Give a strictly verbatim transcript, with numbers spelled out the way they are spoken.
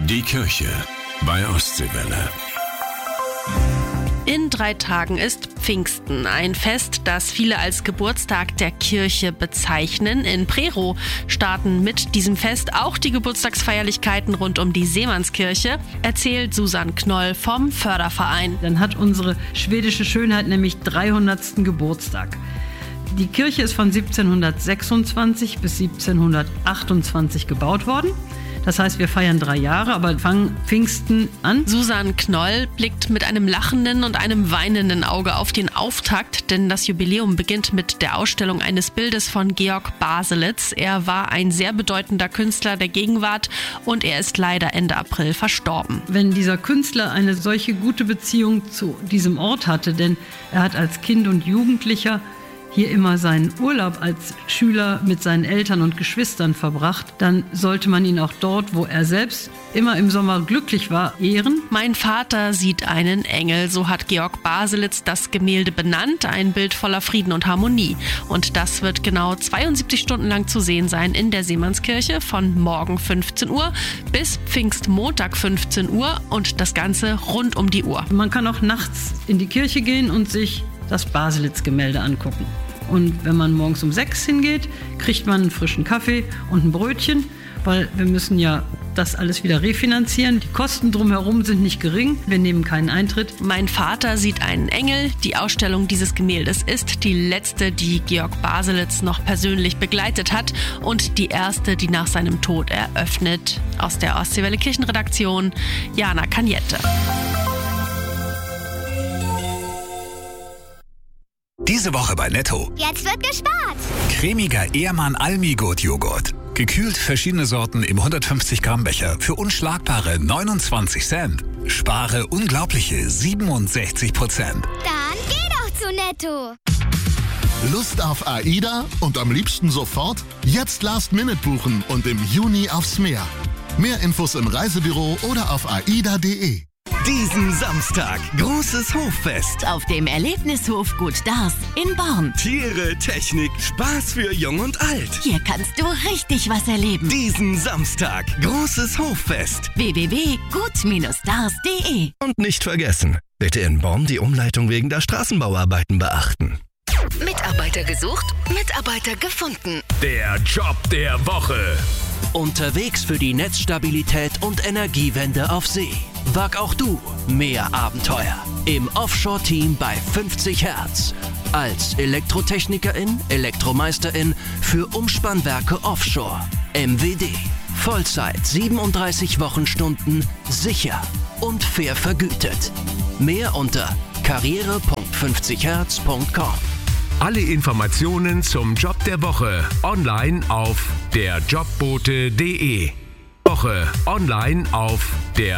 Die Kirche bei Ostseewelle. In drei Tagen ist Pfingsten, ein Fest, das viele als Geburtstag der Kirche bezeichnen. In Prerow starten mit diesem Fest auch die Geburtstagsfeierlichkeiten rund um die Seemannskirche, erzählt Susanne Knoll vom Förderverein. Dann hat unsere schwedische Schönheit nämlich dreihundertsten Geburtstag. Die Kirche ist von siebzehnhundertsechsundzwanzig bis siebzehnhundertachtundzwanzig gebaut worden. Das heißt, wir feiern drei Jahre, aber fangen Pfingsten an. Susanne Knoll blickt mit einem lachenden und einem weinenden Auge auf den Auftakt, denn das Jubiläum beginnt mit der Ausstellung eines Bildes von Georg Baselitz. Er war ein sehr bedeutender Künstler der Gegenwart und er ist leider Ende April verstorben. Wenn dieser Künstler eine solche gute Beziehung zu diesem Ort hatte, denn er hat als Kind und Jugendlicher hier immer seinen Urlaub als Schüler mit seinen Eltern und Geschwistern verbracht, dann sollte man ihn auch dort, wo er selbst immer im Sommer glücklich war, ehren. Mein Vater sieht einen Engel, so hat Georg Baselitz das Gemälde benannt, ein Bild voller Frieden und Harmonie. Und das wird genau zweiundsiebzig Stunden lang zu sehen sein in der Seemannskirche von morgen fünfzehn Uhr bis Pfingstmontag fünfzehn Uhr und das Ganze rund um die Uhr. Man kann auch nachts in die Kirche gehen und sich das Baselitz-Gemälde angucken. Und wenn man morgens um sechs hingeht, kriegt man einen frischen Kaffee und ein Brötchen, weil wir müssen ja das alles wieder refinanzieren. Die Kosten drumherum sind nicht gering. Wir nehmen keinen Eintritt. Mein Vater sieht einen Engel. Die Ausstellung dieses Gemäldes ist die letzte, die Georg Baselitz noch persönlich begleitet hat und die erste, die nach seinem Tod eröffnet. Aus der Ostseewelle Kirchenredaktion, Jana Kanjette. Diese Woche bei Netto. Jetzt wird gespart. Cremiger Ehrmann Almi-Gut Joghurt. Gekühlt verschiedene Sorten im hundertfünfzig Gramm Becher für unschlagbare neunundzwanzig Cent. Spare unglaubliche siebenundsechzig Prozent. Dann geh doch zu Netto. Lust auf AIDA und am liebsten sofort? Jetzt Last Minute buchen und im Juni aufs Meer. Mehr Infos im Reisebüro oder auf aida punkt de. Diesen Samstag großes Hoffest auf dem Erlebnishof Gut Dars in Born. Tiere, Technik, Spaß für Jung und Alt. Hier kannst du richtig was erleben. Diesen Samstag großes Hoffest. w w w punkt gut dars punkt de. Und nicht vergessen, bitte in Born die Umleitung wegen der Straßenbauarbeiten beachten. Mitarbeiter gesucht, Mitarbeiter gefunden. Der Job der Woche. Unterwegs für die Netzstabilität und Energiewende auf See. Wag auch du mehr Abenteuer im Offshore-Team bei fünfzig Hertz. Als Elektrotechnikerin, Elektromeisterin für Umspannwerke Offshore. M W D. Vollzeit siebenunddreißig Wochenstunden, sicher und fair vergütet. Mehr unter karriere punkt fünfzig hertz punkt com. Alle Informationen zum Job der Woche online auf der jobbote punkt de. Woche online auf der